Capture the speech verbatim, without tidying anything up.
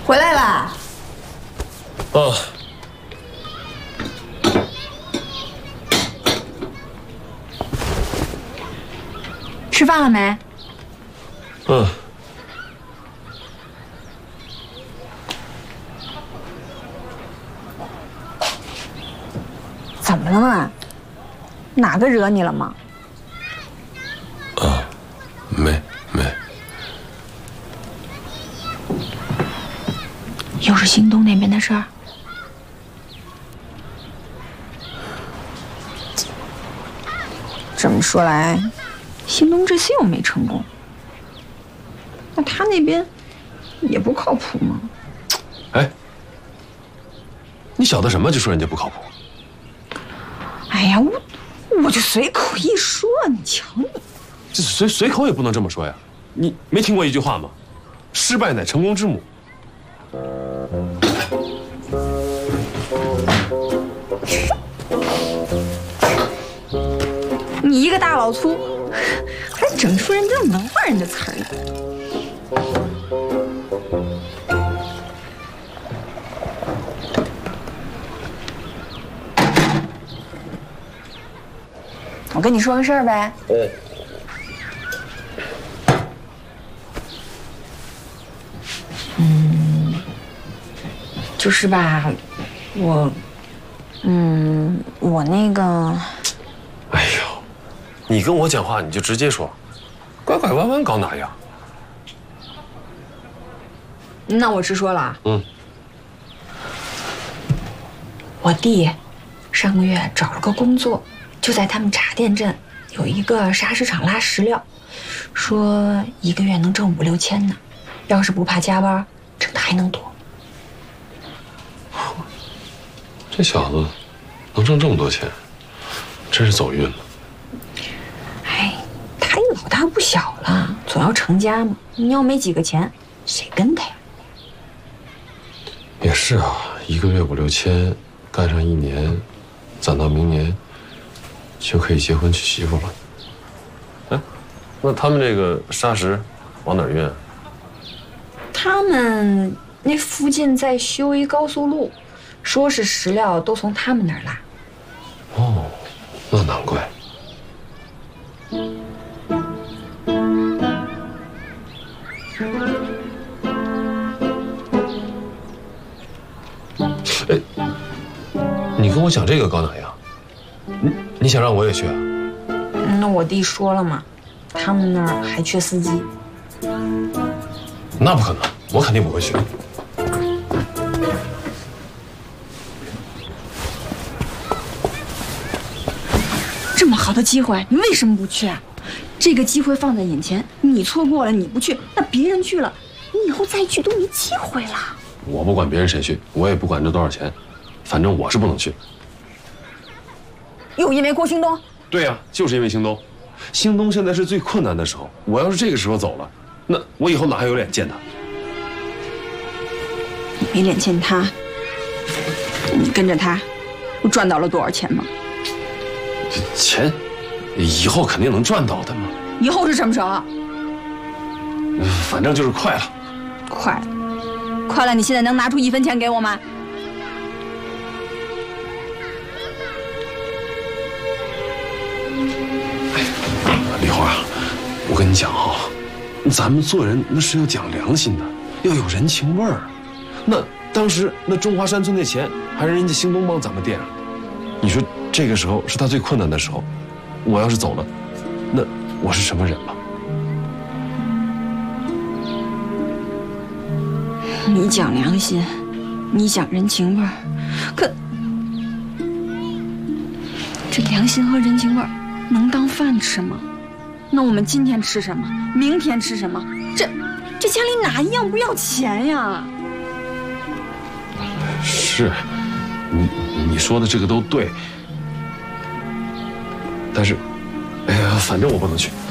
回来啦。 哦。 吃饭了没？ 嗯。 怎么了嘛？哪个惹你了吗？ 啊，没没。 又是新东那边的事儿。这么说来，新东这次又没成功，那他那边也不靠谱吗？ 哎，你晓得什么就说人家不靠谱？ 哎呀，我我就随口一说，你瞧你， 这随随口也不能这么说呀！你没听过一句话吗？失败乃成功之母。 你一个大老粗，还整出人家文化人的词儿来。我跟你说个事儿呗。 嗯。 嗯，就是吧，我，嗯，我那个。 哎呦，你跟我讲话你就直接说，拐拐弯弯搞哪样？ 那我直说了。 嗯。 我弟上个月找了个工作。就在他们茶店镇有一个砂石厂拉石料，说一个月能挣五六千呢，要是不怕加班，挣的还能多。 这小子能挣这么多钱，真是走运了。 哎，他也老大不小了，总要成家嘛。你要没几个钱，谁跟他呀？ 也是啊，一个月五六千，干上一年，攒到明年。就可以结婚娶媳妇了。哎，那他们这个砂石往哪儿运啊？ 他们那附近在修一高速路，说是石料都从他们那儿拉。 哦，那难怪。哎，你跟我讲这个搞哪样？你你想让我也去啊？ 那我弟说了嘛，他们那儿还缺司机。 那不可能，我肯定不会去。 这么好的机会，你为什么不去啊？这个机会放在眼前，你错过了，你不去，那别人去了，你以后再去都没机会了。 我不管别人谁去，我也不管这多少钱，反正我是不能去。 又因为郭兴东？ 对呀、啊，就是因为兴东。兴东现在是最困难的时候，我要是这个时候走了，那我以后哪还有脸见他？ 你没脸见他，你跟着他，不赚到了多少钱吗？ 这钱，以后肯定能赚到的嘛。 以后是什么时候？ 反正就是快了。 快了，快了！你现在能拿出一分钱给我吗？ 李花，我跟你讲哈、哦，咱们做人那是要讲良心的，要有人情味儿。那当时那中华山村那钱还是人家兴东帮咱们垫，你说这个时候是他最困难的时候，我要是走了，那我是什么人吧？ 你讲良心，你讲人情味儿，可这良心和人情味儿能当饭吃吗？那我们今天吃什么？明天吃什么？这这家里哪一样不要钱呀？ 是，你你说的这个都对，但是，哎呀，反正我不能去。